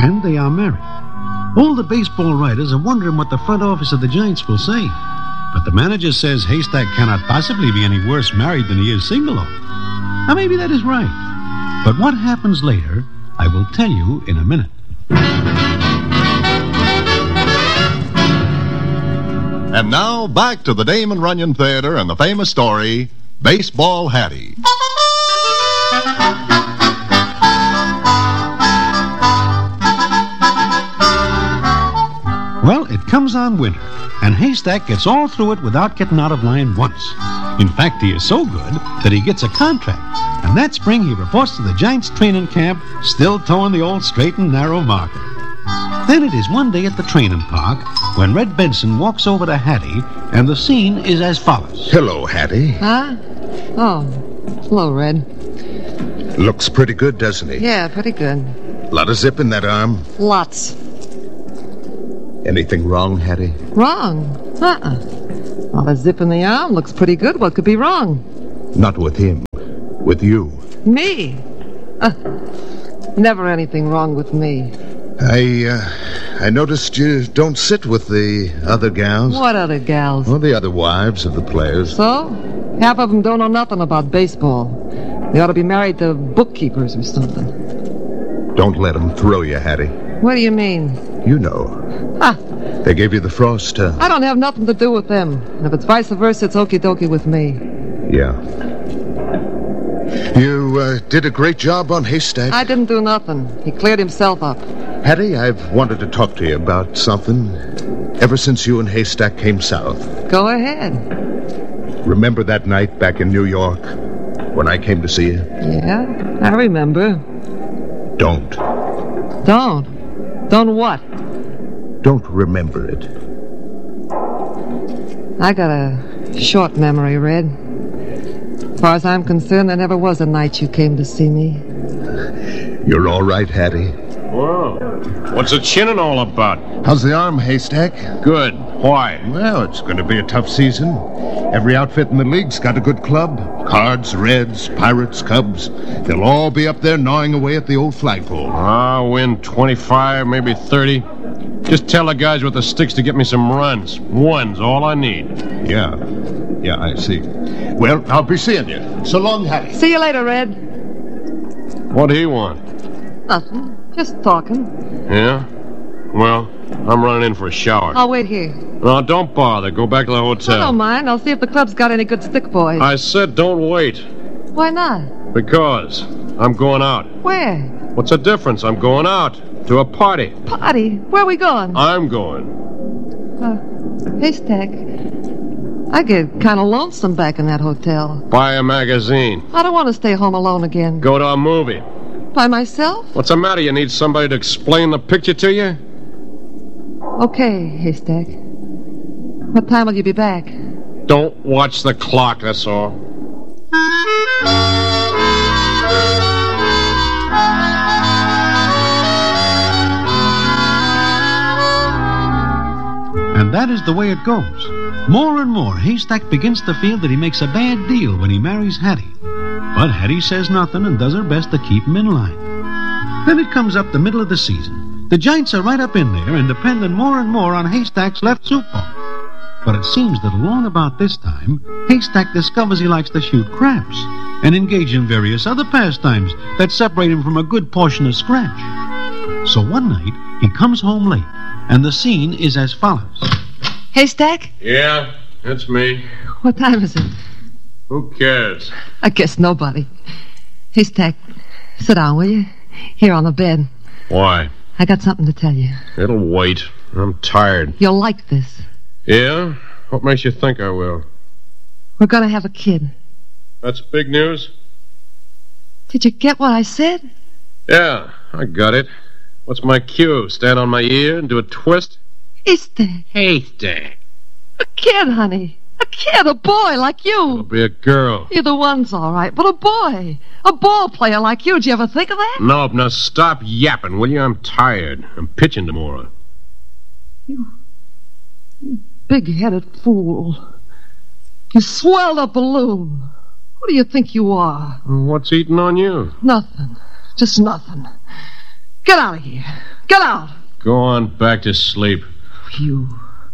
and they are married. All the baseball writers are wondering what the front office of the Giants will say. But the manager says Haystack cannot possibly be any worse married than he is single. Now, maybe that is right. But what happens later, I will tell you in a minute. And now, back to the Damon Runyon Theater and the famous story, Baseball Hattie. Well, it comes on winter, and Haystack gets all through it without getting out of line once. In fact, he is so good that he gets a contract. And that spring, he reports to the Giants training camp, still towing the old straight and narrow marker. Then it is one day at the training park when Red Benson walks over to Hattie, and the scene is as follows. Hello, Hattie. Huh? Oh, hello, Red. Looks pretty good, doesn't he? Yeah, pretty good. Lot of zip in that arm. Lots. Anything wrong, Hattie? Wrong? Well, a zip in the arm looks pretty good. What could be wrong? Not with him. With you. Me? Never anything wrong with me. I noticed you don't sit with the other gals. What other gals? Well, the other wives of the players. So? Half of them don't know nothing about baseball. They ought to be married to bookkeepers or something. Don't let them throw you, Hattie. What do you mean? You know. They gave you the frost. I don't have nothing to do with them. And if it's vice versa, it's okie dokie with me. Yeah. You did a great job on Haystack. I didn't do nothing. He cleared himself up. Hattie, I've wanted to talk to you about something ever since you and Haystack came south. Go ahead. Remember that night back in New York when I came to see you? Yeah, I remember. Don't. Don't what? Don't remember it. I got a short memory, Red. As far as I'm concerned, there never was a night you came to see me. You're all right, Hattie. Whoa. What's the chinning all about? How's the arm, Haystack? Good. Why? Well, it's going to be a tough season. Every outfit in the league's got a good club. Cards, Reds, Pirates, Cubs. They'll all be up there gnawing away at the old flagpole. I'll win 25, maybe 30. Just tell the guys with the sticks to get me some runs. One's all I need. Yeah, I see. Well, I'll be seeing you. So long, Hattie. See you later, Red. What do you want? Nothing. Just talking. Yeah? Well, I'm running in for a shower. I'll wait here. No, don't bother. Go back to the hotel. I don't mind. I'll see if the club's got any good stick boys. I said don't wait. Why not? Because I'm going out. Where? What's the difference? I'm going out. To a party. Party? Where are we going? I'm going. Haystack. I get kind of lonesome back in that hotel. Buy a magazine. I don't want to stay home alone again. Go to a movie. By myself? What's the matter? You need somebody to explain the picture to you? Okay, Haystack. What time will you be back? Don't watch the clock, that's all. And that is the way it goes. More and more, Haystack begins to feel that he makes a bad deal when he marries Hattie. But Hattie says nothing and does her best to keep him in line. Then it comes up the middle of the season. The Giants are right up in there and depending more and more on Haystack's left soup ball. But it seems that along about this time, Haystack discovers he likes to shoot craps and engage in various other pastimes that separate him from a good portion of scratch. So one night, he comes home late, and the scene is as follows. Haystack? Yeah, that's me. What time is it? Who cares? I guess nobody. Haystack, sit down, will you? Here on the bed. Why? I got something to tell you. It'll wait. I'm tired. You'll like this. Yeah? What makes you think I will? We're going to have a kid. That's big news? Did you get what I said? Yeah, I got it. What's my cue? Stand on my ear and do a twist? Haystack. Haystack. A kid, honey. A kid, a boy like you. It'll be a girl. Either one's all right, but a boy. A ball player like you. Did you ever think of that? Nope, now stop yapping, will you? I'm tired. I'm pitching tomorrow. You big-headed fool. You swelled a balloon. Who do you think you are? What's eating on you? Nothing. Just nothing. Get out of here. Get out. Go on back to sleep. You.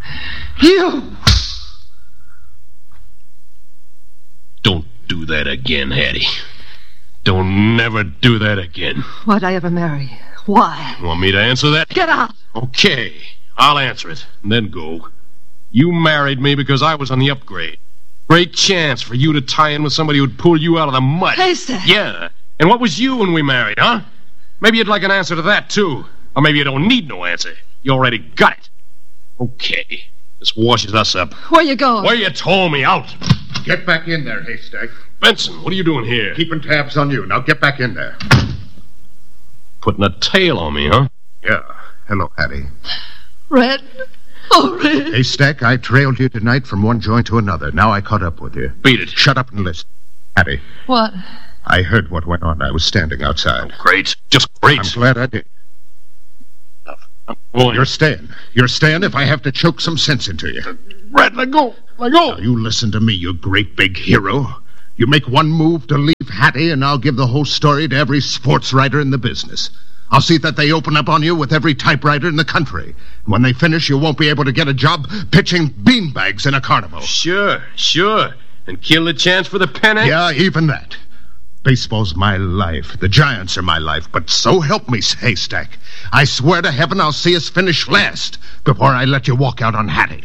Don't do that again, Hattie. Don't never do that again. Why'd I ever marry? Why? Want me to answer that? Get out. Okay, I'll answer it, and then go. You married me because I was on the upgrade. Great chance for you to tie in with somebody who'd pull you out of the mud. Haystack. Yeah, and what was you when we married, huh? Maybe you'd like an answer to that, too. Or maybe you don't need no answer. You already got it. Okay, this washes us up. Where you going? Where you told me, out. Get back in there, Haystack. Benson, what are you doing here? Keeping tabs on you. Now get back in there. Putting a tail on me, huh? Yeah. Hello, Hattie. Red. Oh, Red. Haystack, I trailed you tonight from one joint to another. Now I caught up with you. Beat it. Shut up and listen. Hattie, What? I heard what went on. I was standing outside. Great. Just great. I'm glad I did. I'm going. You're staying. You're staying if I have to choke some sense into you. Red, let go. Let go. Now, you listen to me, you great big hero. You make one move to leave Hattie, and I'll give the whole story to every sports writer in the business. I'll see that they open up on you with every typewriter in the country. And when they finish, you won't be able to get a job pitching beanbags in a carnival. Sure. And kill the chance for the pennant? Yeah, even that. Baseball's my life. The Giants are my life. But so help me, Haystack. I swear to heaven I'll see us finish last before I let you walk out on Hattie.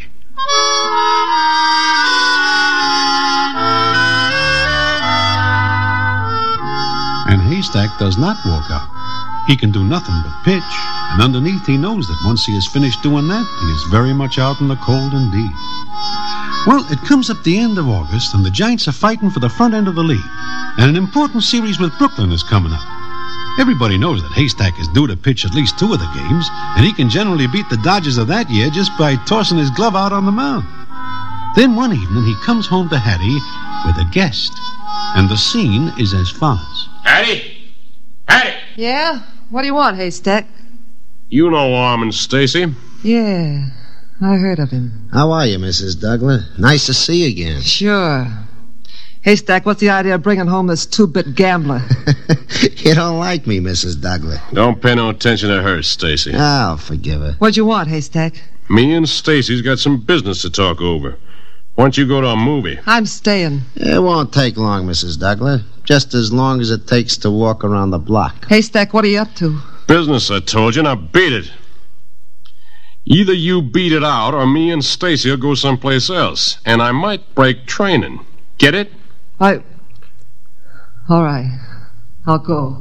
And Haystack does not walk out. He can do nothing but pitch, and underneath he knows that once he is finished doing that, he is very much out in the cold indeed. Well, it comes up the end of August, and the Giants are fighting for the front end of the league, and an important series with Brooklyn is coming up. Everybody knows that Haystack is due to pitch at least 2 of the games, and he can generally beat the Dodgers of that year just by tossing his glove out on the mound. Then one evening he comes home to Hattie with a guest, and the scene is as follows. Hattie! Yeah? What do you want, Haystack? You know Armand Stacy. Yeah, I heard of him. How are you, Mrs. Douglas? Nice to see you again. Sure. Haystack, what's the idea of bringing home this 2-bit gambler? You don't like me, Mrs. Douglas. Don't pay no attention to her, Stacy. I'll forgive her. What'd you want, Haystack? Me and Stacy's got some business to talk over. Why don't you go to a movie? I'm staying. It won't take long, Mrs. Douglas. Just as long as it takes to walk around the block. Haystack, what are you up to? Business, I told you. Now beat it. Either you beat it out or me and Stacy will go someplace else. And I might break training. Get it? All right. I'll go.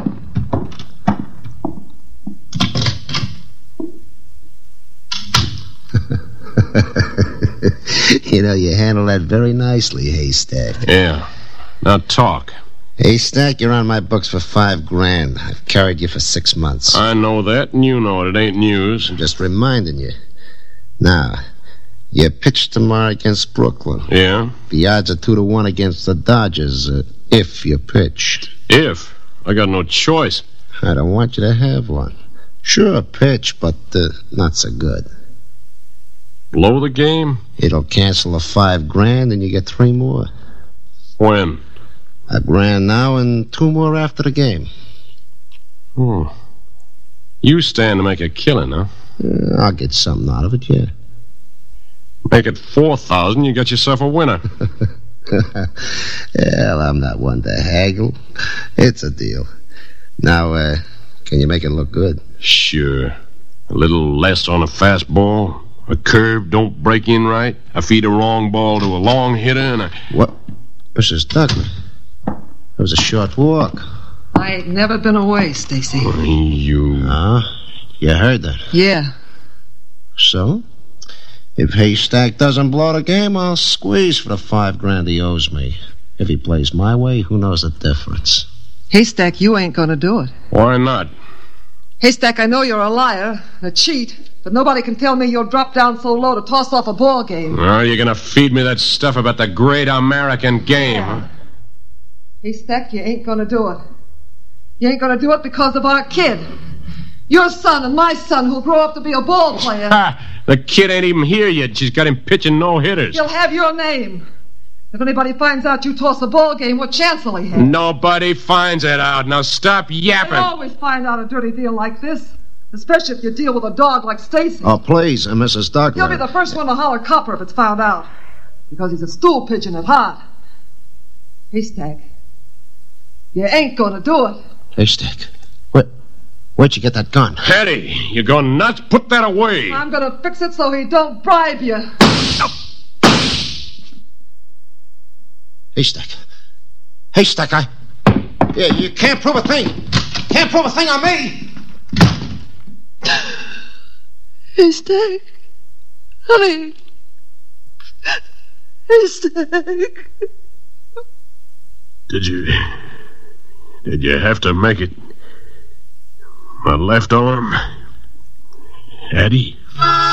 You know, you handle that very nicely, Haystack. Yeah. Now talk. Haystack, you're on my books for $5,000. I've carried you for 6 months. I know that, and you know it. It ain't news. I'm just reminding you. Now, you pitch tomorrow against Brooklyn. Yeah? The odds are 2-1 against the Dodgers, if you pitch. If? I got no choice. I don't want you to have one. Sure, pitch, but not so good. Blow the game? It'll cancel the $5,000 and you get 3 more. When? $1,000 now and 2 more after the game. You stand to make a killing, huh? I'll get something out of it, yeah. Make it 4,000, you got yourself a winner. Well, I'm not one to haggle. It's a deal. Now, can you make it look good? Sure. A little less on a fastball. A curve don't break in right. I feed a wrong ball to a long hitter and a... What? Mrs. Douglas, that was a short walk. I ain't never been away, Stacy. You... You heard that. Yeah. So? If Haystack doesn't blow the game, I'll squeeze for the $5,000 he owes me. If he plays my way, who knows the difference? Haystack, you ain't gonna do it. Why not? Haystack, I know you're a liar, a cheat, but nobody can tell me you'll drop down so low to toss off a ball game. Oh, you're gonna feed me that stuff about the great American game, huh? Haystack, you ain't gonna do it. You ain't gonna do it because of our kid. Your son and my son who'll grow up to be a ball player. Ha! The kid ain't even here yet. She's got him pitching no-hitters. He'll have your name. If anybody finds out you toss a ball game, what chance will he have? Nobody finds it out. Now stop They yapping. always find out a dirty deal like this. Especially if you deal with a dog like Stacy. Oh, please, Mrs. Douglas. He'll be the first one to holler copper if it's found out. Because he's a stool pigeon at heart. Haystack, you ain't gonna do it. Haystack, where'd you get that gun? Hetty, you go nuts? Put that away. I'm gonna fix it so he don't bribe you. Haystack, Yeah, you can't prove a thing. Can't prove a thing on me. Haystack, honey. Haystack. Did you have to make it my left arm, Hetty?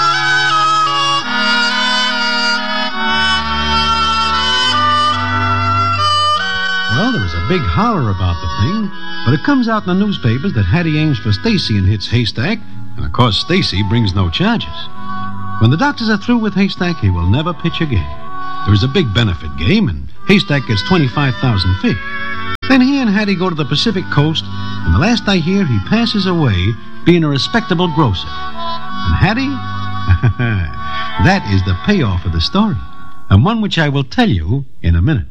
Well, there was a big holler about the thing, but it comes out in the newspapers that Hattie aims for Stacy and hits Haystack, and of course Stacy brings no charges. When the doctors are through with Haystack, he will never pitch again. There is a big benefit game, and Haystack gets 25,000 fish. Then he and Hattie go to the Pacific coast, and the last I hear, he passes away being a respectable grocer. And Hattie? That is the payoff of the story, and one which I will tell you in a minute.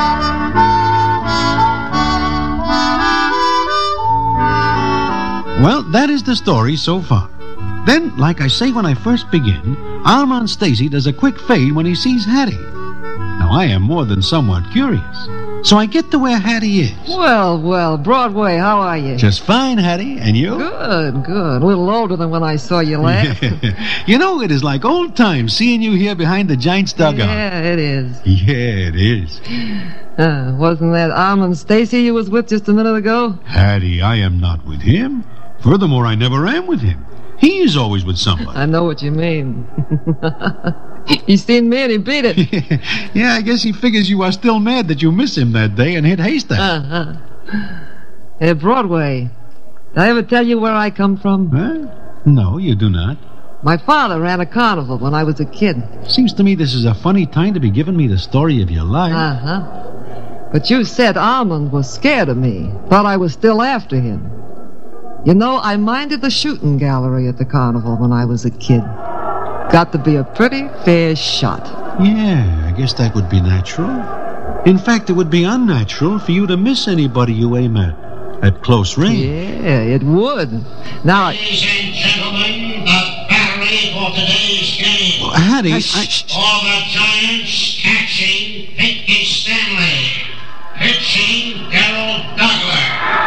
Well, that is the story so far. Then, like I say when I first begin, Armand Stacy does a quick fade when he sees Hattie. Now, I am more than somewhat curious, so I get to where Hattie is. Well, Broadway, how are you? Just fine, Hattie, and you? Good. A little older than when I saw you last. You know, it is like old times seeing you here behind the Giants' dugout. Yeah, it is. Yeah, it is. Wasn't that Armand Stacy you was with just a minute ago? Hattie, I am not with him. Furthermore, I never am with him. He is always with somebody. I know what you mean. He seen me and he beat it. Yeah, I guess he figures you are still mad that you miss him that day and hit Haystack. Hey, Broadway, did I ever tell you where I come from? Huh? No, you do not. My father ran a carnival when I was a kid. Seems to me this is a funny time to be giving me the story of your life. But you said Armand was scared of me. Thought I was still after him. You know, I minded the shooting gallery at the carnival when I was a kid. Got to be a pretty fair shot. Yeah, I guess that would be natural. In fact, it would be unnatural for you to miss anybody you aim at close range. Yeah, it would. Now, Ladies and gentlemen, the battery for today's game. Well, Hattie, For the Giants, catching Pinky Stanley. Pitching Darrell Douglas.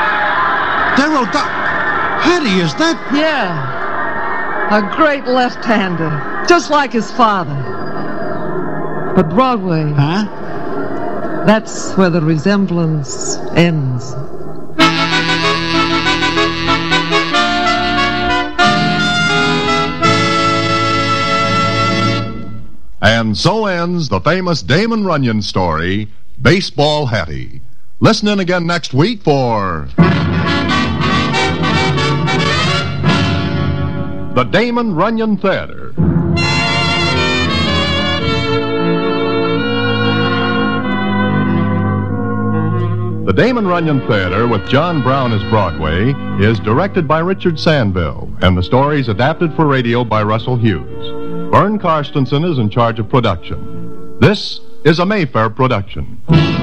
Hattie, is that... yeah, a great left-hander, just like his father. But Broadway, Huh? that's where the resemblance ends. And so ends the famous Damon Runyon story, Baseball Hattie. Listen in again next week for... The Damon Runyon Theater. The Damon Runyon Theater, with John Brown as Broadway, is directed by Richard Sandville, and the story is adapted for radio by Russell Hughes. Vern Karstensen is in charge of production. This is a Mayfair production.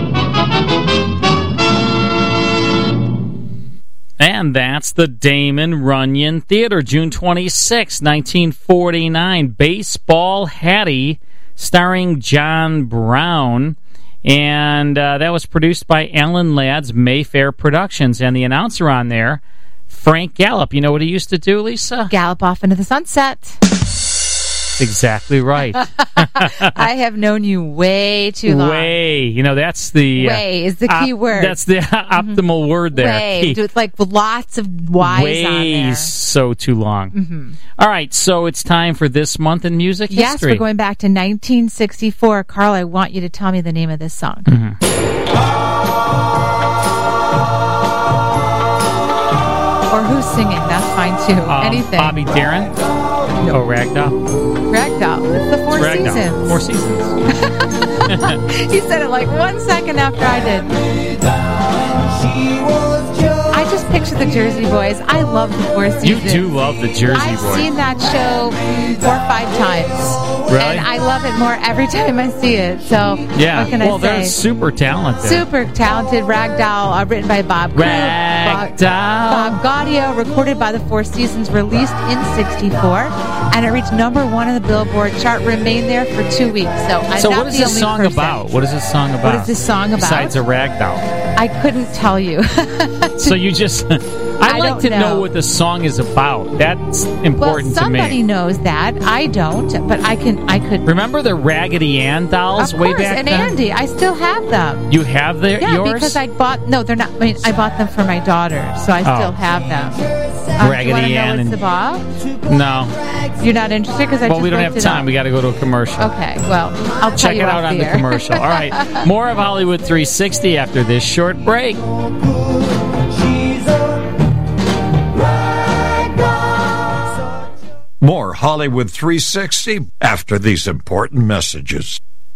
And that's the Damon Runyon Theater, June 26, 1949. Baseball Hattie, starring John Brown. And that was produced by Alan Ladd's Mayfair Productions. And the announcer on there, Frank Gallup. You know what he used to do, Lisa? Gallop off into the sunset. That's exactly right. I have known you way too long. Way. You know, that's the... Way is the key word. That's the optimal word there. Way. With like lots of Y's on there. So too long. Mm-hmm. All right, so it's time for This Month in Music Yes, History. we're going back to 1964. Carl, I want you to tell me the name of this song. Mm-hmm. Or who's singing. That's fine, too. Anything. Bobby Darin? Oh, Ragdoll? Ragdoll. It's the Four Seasons. Four Seasons. He said it like 1 second after I did. I just picture the Jersey Boys. I love the Four Seasons. You do love the Jersey I've Boys. seen that show 4 or 5 times. Really? And I love it more every time I see it. So, Yeah. what can I say? They're super talented. Super talented. Ragdoll, written by Bob Gaudio. Ragdoll. Bob Gaudio, recorded by the Four Seasons, released in '64, and it reached number 1 on the Billboard chart. Remained there for 2 weeks. So I'm So not what is the this only song person. about? What is this song about? What is this song about? Besides a Ragdoll. I couldn't tell you. So you just... I'd like don't to know know what the song is about. That's important well, to me. somebody knows that. I don't, but I could. Remember the Raggedy Ann dolls Of way course, back and then? Andy, I still have them. You have yours? Because I bought. No, they're not. I mean, I bought them for my daughter, so I still have them. Raggedy you Ann know what's about? No. You're not interested because I Well, just we don't looked have it time. up. We got to go to a commercial. Okay, well, I'll tell Check you it out off on the air. commercial. All right. More of Hollywood 360 after this short break. More Hollywood 360 after these important messages.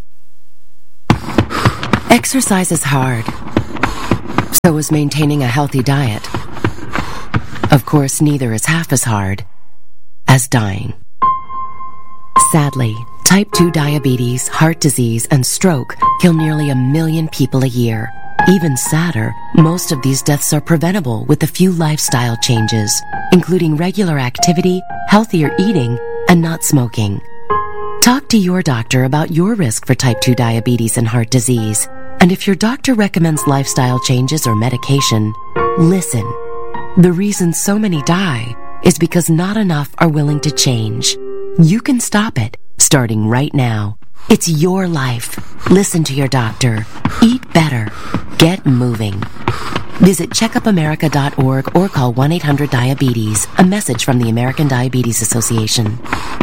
Exercise is hard. So is maintaining a healthy diet. Of course, neither is half as hard as dying. Sadly, type 2 diabetes, heart disease, and stroke kill nearly 1 million people a year. Even sadder, most of these deaths are preventable with a few lifestyle changes, including regular activity, healthier eating, and not smoking. Talk to your doctor about your risk for type 2 diabetes and heart disease. And if your doctor recommends lifestyle changes or medication, listen. The reason so many die is because not enough are willing to change. You can stop it, starting right now. It's your life. Listen to your doctor. Eat better. Get moving. Visit checkupamerica.org or call 1-800-DIABETES. A message from the American Diabetes Association.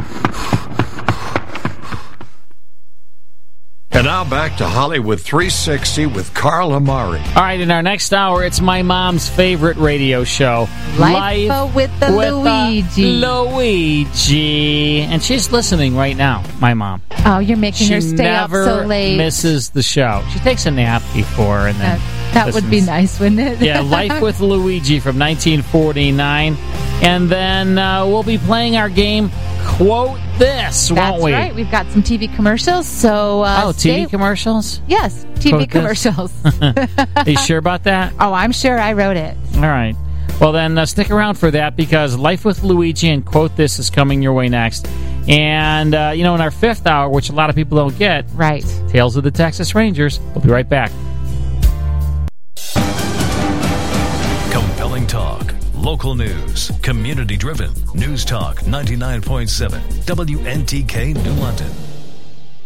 And now back to Hollywood 360 with Carl Amari. All right, in our next hour, it's my mom's favorite radio show, Life with the Luigi. Luigi. And she's listening right now, my mom. Oh, you're making her She stay up so never late. misses the show. She takes a nap before and then That would be nice, wouldn't it? Yeah, Life with Luigi from 1949. And then we'll be playing our game, Quote This, won't we? That's right. We've got some TV commercials. So, TV commercials? Yes, TV Quote commercials. Are you sure about that? Oh, I'm sure. I wrote it. All right. Well, then stick around for that because Life with Luigi and Quote This is coming your way next. And, in our fifth hour, which a lot of people don't get, right? Tales of the Texas Rangers. We'll be right back. Compelling talk, local news, community-driven. News Talk 99.7, WNTK New London.